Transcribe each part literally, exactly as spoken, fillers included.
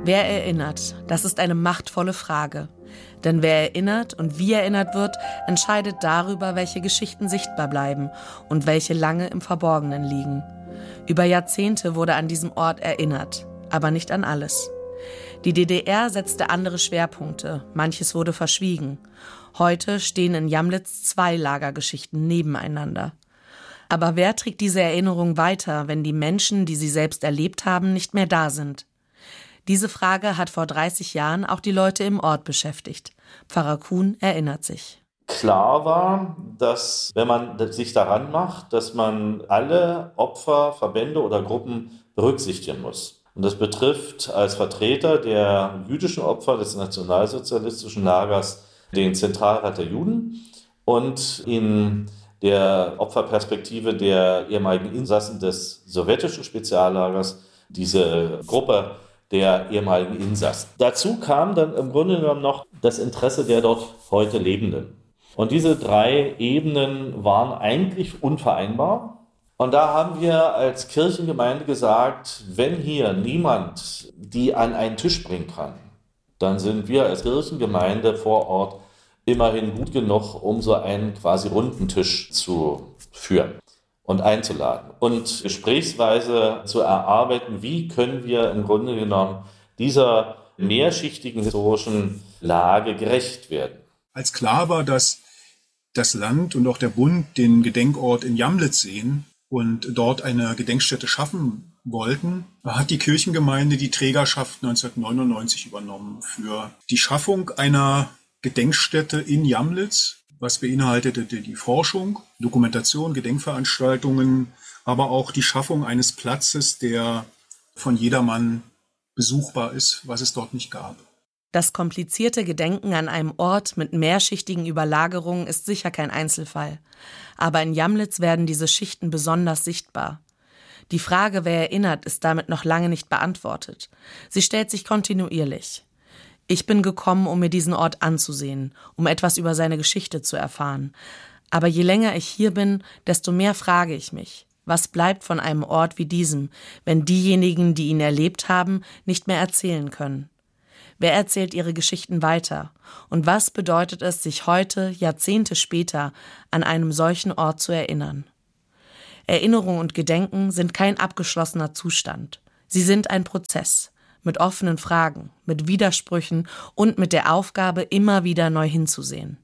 Wer erinnert? Das ist eine machtvolle Frage. Denn wer erinnert und wie erinnert wird, entscheidet darüber, welche Geschichten sichtbar bleiben und welche lange im Verborgenen liegen. Über Jahrzehnte wurde an diesem Ort erinnert, aber nicht an alles. Die D D R setzte andere Schwerpunkte, manches wurde verschwiegen. Heute stehen in Jamlitz zwei Lagergeschichten nebeneinander. Aber wer trägt diese Erinnerung weiter, wenn die Menschen, die sie selbst erlebt haben, nicht mehr da sind? Diese Frage hat vor dreißig Jahren auch die Leute im Ort beschäftigt. Pfarrer Kuhn erinnert sich. Klar war, dass, wenn man sich daran macht, dass man alle Opfer, Verbände oder Gruppen berücksichtigen muss. Und das betrifft als Vertreter der jüdischen Opfer des nationalsozialistischen Lagers den Zentralrat der Juden und in der Opferperspektive der ehemaligen Insassen des sowjetischen Speziallagers diese Gruppe der ehemaligen Insassen. Dazu kam dann im Grunde genommen noch das Interesse der dort heute Lebenden. Und diese drei Ebenen waren eigentlich unvereinbar. Und da haben wir als Kirchengemeinde gesagt, wenn hier niemand die an einen Tisch bringen kann, dann sind wir als Kirchengemeinde vor Ort immerhin gut genug, um so einen quasi runden Tisch zu führen und einzuladen und gesprächsweise zu erarbeiten, wie können wir im Grunde genommen dieser mehrschichtigen historischen Lage gerecht werden. Als klar war, dass das Land und auch der Bund den Gedenkort in Jamlitz sehen und dort eine Gedenkstätte schaffen wollten, hat die Kirchengemeinde die Trägerschaft neunzehnhundertneunundneunzig übernommen für die Schaffung einer Gedenkstätte in Jamlitz, was beinhaltete die Forschung, Dokumentation, Gedenkveranstaltungen, aber auch die Schaffung eines Platzes, der von jedermann besuchbar ist, was es dort nicht gab. Das komplizierte Gedenken an einem Ort mit mehrschichtigen Überlagerungen ist sicher kein Einzelfall. Aber in Jamlitz werden diese Schichten besonders sichtbar. Die Frage, wer erinnert, ist damit noch lange nicht beantwortet. Sie stellt sich kontinuierlich. Ich bin gekommen, um mir diesen Ort anzusehen, um etwas über seine Geschichte zu erfahren. Aber je länger ich hier bin, desto mehr frage ich mich, was bleibt von einem Ort wie diesem, wenn diejenigen, die ihn erlebt haben, nicht mehr erzählen können? Wer erzählt ihre Geschichten weiter? Und was bedeutet es, sich heute, Jahrzehnte später, an einem solchen Ort zu erinnern? Erinnerung und Gedenken sind kein abgeschlossener Zustand. Sie sind ein Prozess. Mit offenen Fragen, mit Widersprüchen und mit der Aufgabe, immer wieder neu hinzusehen.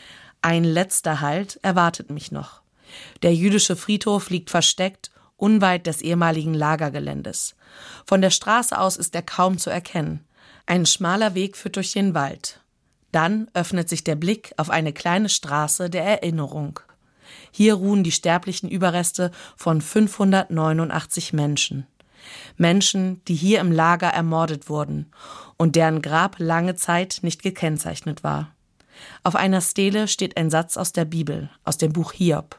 Ein letzter Halt erwartet mich noch. Der jüdische Friedhof liegt versteckt, unweit des ehemaligen Lagergeländes. Von der Straße aus ist er kaum zu erkennen. Ein schmaler Weg führt durch den Wald. Dann öffnet sich der Blick auf eine kleine Straße der Erinnerung. Hier ruhen die sterblichen Überreste von fünfhundertneunundachtzig Menschen. Menschen, die hier im Lager ermordet wurden und deren Grab lange Zeit nicht gekennzeichnet war. Auf einer Stele steht ein Satz aus der Bibel, aus dem Buch Hiob.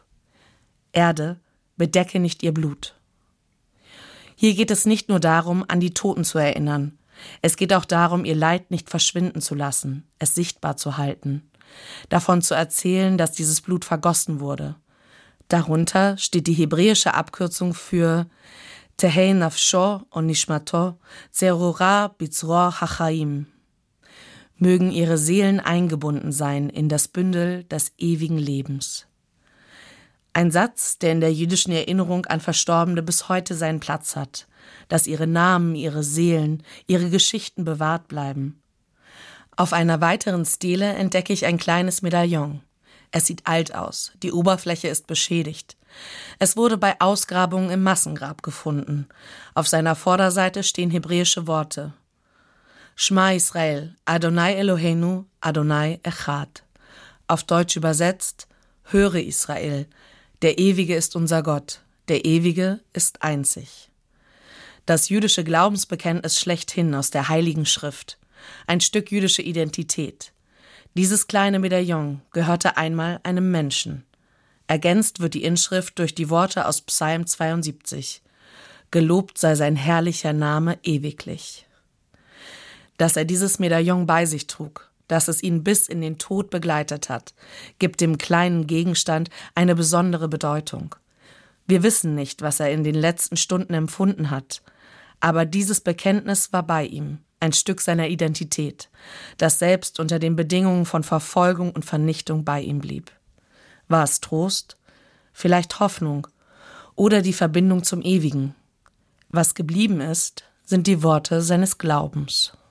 Erde, bedecke nicht ihr Blut. Hier geht es nicht nur darum, an die Toten zu erinnern. Es geht auch darum, ihr Leid nicht verschwinden zu lassen, es sichtbar zu halten. Davon zu erzählen, dass dieses Blut vergossen wurde. Darunter steht die hebräische Abkürzung für Tehei nafsho und nishmato zerura bizror hachaim. Mögen ihre Seelen eingebunden sein in das Bündel des ewigen Lebens. Ein Satz, der in der jüdischen Erinnerung an Verstorbene bis heute seinen Platz hat, dass ihre Namen, ihre Seelen, ihre Geschichten bewahrt bleiben. Auf einer weiteren Stele entdecke ich ein kleines Medaillon. Es sieht alt aus, die Oberfläche ist beschädigt. Es wurde bei Ausgrabungen im Massengrab gefunden. Auf seiner Vorderseite stehen hebräische Worte. Shma Israel, Adonai Eloheinu, Adonai Echad. Auf Deutsch übersetzt, höre Israel, der Ewige ist unser Gott, der Ewige ist einzig. Das jüdische Glaubensbekenntnis schlechthin aus der Heiligen Schrift. Ein Stück jüdische Identität. Dieses kleine Medaillon gehörte einmal einem Menschen. Ergänzt wird die Inschrift durch die Worte aus Psalm zweiundsiebzig. Gelobt sei sein herrlicher Name ewiglich. Dass er dieses Medaillon bei sich trug, dass es ihn bis in den Tod begleitet hat, gibt dem kleinen Gegenstand eine besondere Bedeutung. Wir wissen nicht, was er in den letzten Stunden empfunden hat, aber dieses Bekenntnis war bei ihm. ein Stück seiner Identität, das selbst unter den Bedingungen von Verfolgung und Vernichtung bei ihm blieb. War es Trost? Vielleicht Hoffnung oder die Verbindung zum Ewigen? Was geblieben ist, sind die Worte seines Glaubens.